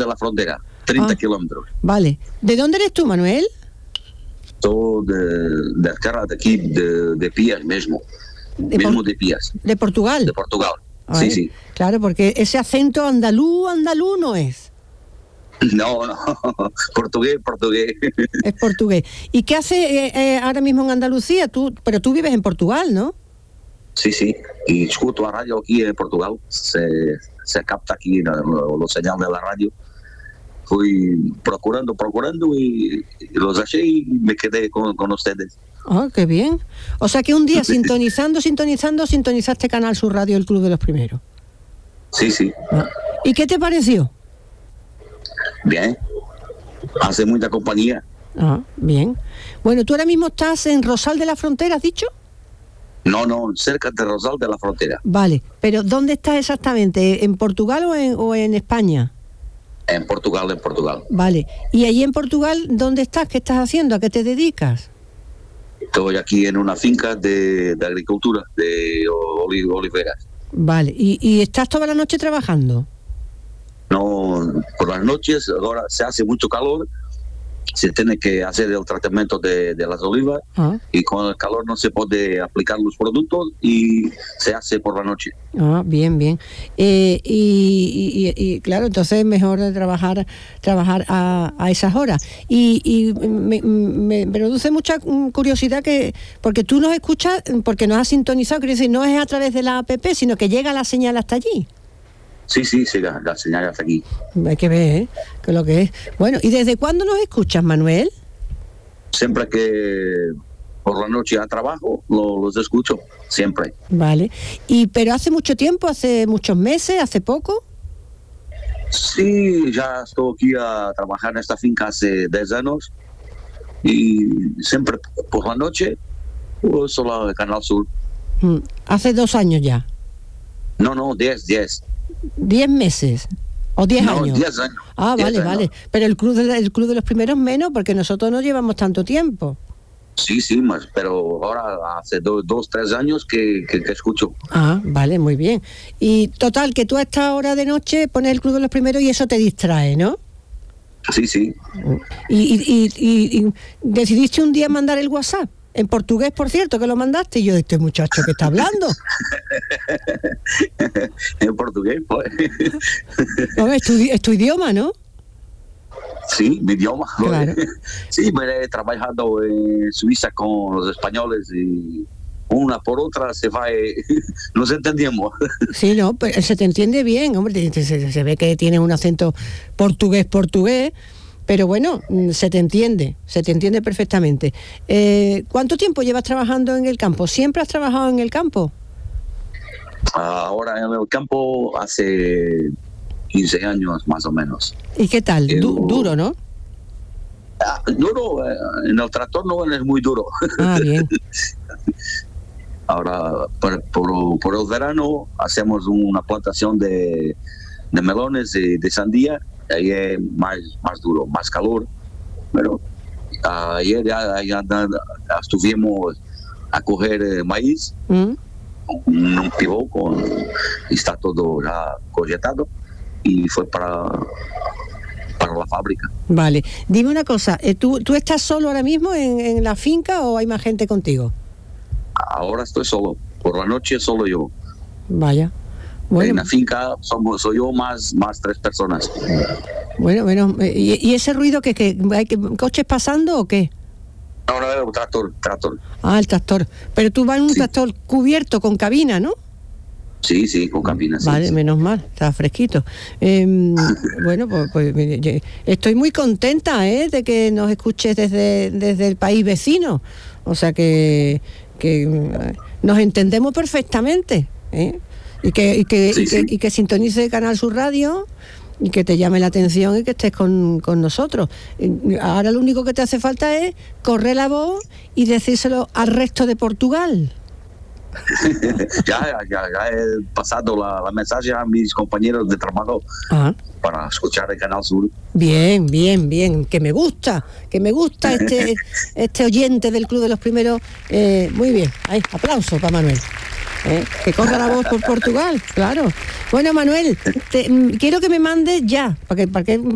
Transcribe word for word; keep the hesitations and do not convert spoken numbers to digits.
la Frontera, treinta ah, kilómetros. Vale. ¿De dónde eres tú, Manuel? Todo de, de tierra de aquí, de, de Pías mismo. De mismo por, de Pías. ¿De Portugal? De Portugal. Ah, sí, eh. sí. Claro, porque ese acento andaluz, andaluz no es. No, no, portugués, portugués. Es portugués. ¿Y qué hace eh, eh, ahora mismo en Andalucía? Tú, pero tú vives en Portugal, ¿no? Sí, sí. Y escucho la radio aquí en Portugal. Se, se capta aquí los señales de la radio. Fui procurando, procurando y, y los hallé y me quedé con, con ustedes. Ah, qué bien. O sea que un día sintonizando, sintonizando, sintonizaste Canal Sur Radio, el Club de los Primeros. Sí, sí. Ah. ¿Y qué te pareció? Bien. Hace mucha compañía. Ah, bien. Bueno, ¿tú ahora mismo estás en Rosal de la Frontera, has dicho? No, no, cerca de Rosal de la Frontera. Vale, pero ¿dónde estás exactamente? ¿En Portugal o en, o en España? En Portugal, en Portugal. Vale. ¿Y allí en Portugal dónde estás? ¿Qué estás haciendo? ¿A qué te dedicas? Estoy aquí en una finca de, de agricultura, de oli- oliveras. Vale. ¿Y, ¿Y estás toda la noche trabajando? No, por las noches, ahora se hace mucho calor, se tiene que hacer el tratamiento de, de las olivas Ah. y con el calor no se puede aplicar los productos y se hace por la noche. Ah, bien, bien. Eh, y, y, y claro, entonces es mejor trabajar trabajar a, a esas horas. Y, y me, me produce mucha curiosidad que, porque tú nos escuchas, porque nos has sintonizado, quiero decir, no es a través de la app, sino que llega la señal hasta allí. Sí, sí, sí, la, la señal hasta aquí. Hay que ver, ¿eh? Que lo que es. Bueno, ¿y desde cuándo nos escuchas, Manuel? Siempre que por la noche a trabajo, lo, los escucho, siempre. Vale. Y pero hace mucho tiempo, hace muchos meses, hace poco. Sí, ya estoy aquí a trabajar en esta finca hace diez años y siempre por la noche, pues solo el Canal Sur. Mm, hace dos años ya. No, no, diez, diez. Diez meses. ¿O diez No, años? diez años. Ah, diez vale, años. vale. Pero el club, de, el club de los primeros menos, porque nosotros no llevamos tanto tiempo. Sí, sí, más, pero ahora hace do, dos, tres años que, que, que escucho. Ah, vale, muy bien. Y total, que tú a esta hora de noche pones el club de los primeros y eso te distrae, ¿no? Sí, sí. Y, y, y, y, y decidiste un día mandar el WhatsApp. En portugués, por cierto, que lo mandaste. Y yo, este muchacho que está hablando. En portugués, pues. No, es, tu, es tu idioma, ¿no? Sí, mi idioma. Claro. Sí, me he trabajado en Suiza con los españoles y una por otra se va, eh, nos entendemos. Sí, no, pero se te entiende bien, hombre, se, se ve que tienes un acento portugués, portugués, pero bueno, se te entiende, se te entiende perfectamente. Eh, ¿Cuánto tiempo llevas trabajando en el campo? ¿Siempre has trabajado en el campo? Ahora en el campo hace quince años más o menos. ¿Y qué tal? Yo, Du- duro, ¿no? Ah, duro, eh, en el tractor no es muy duro. Ah, bien. Ahora, por, por, por el verano, hacemos una plantación de, de melones y de sandía. Ahí es más, más duro, más calor. Pero ayer ya, ya, ya estuvimos a coger eh, maíz, ¿Mm? un, un pivot con, y está todo ya cogetado y fue para, para la fábrica. Vale. Dime una cosa, eh, ¿tú, ¿tú estás solo ahora mismo en, en la finca o hay más gente contigo? Ahora estoy solo, por la noche solo yo. Vaya. Bueno, En la finca somos, soy yo más, más tres personas. bueno, bueno. ¿Y, y ese ruido que, que hay que coches pasando o qué? No, no, no, tractor, tractor. Ah, el tractor. Pero tú vas en un Sí. tractor cubierto con cabina, ¿no? Sí, sí, con cabina. Sí, Vale, sí. menos mal, está fresquito. Eh, bueno, pues, pues mire, yo estoy muy contenta, ¿eh? De que nos escuches desde, desde el país vecino. O sea que, que eh, nos entendemos perfectamente, ¿eh? Y que, y que, Sí, y que, sí. y que sintonice Canal Sur Radio y que te llame la atención y que estés con, con nosotros. Eh, Ahora lo único que te hace falta es correr la voz y decírselo al resto de Portugal. ya, ya, ya he pasado la, la mensaje a mis compañeros de trabajo Ah. para escuchar el Canal Sur. Bien, bien, bien, que me gusta, que me gusta este este oyente del Club de los Primeros. Eh, muy bien, ahí, aplauso para Manuel. Eh, que corra la voz por Portugal, claro. Bueno, Manuel, te, mm, quiero que me mandes ya, para que, para que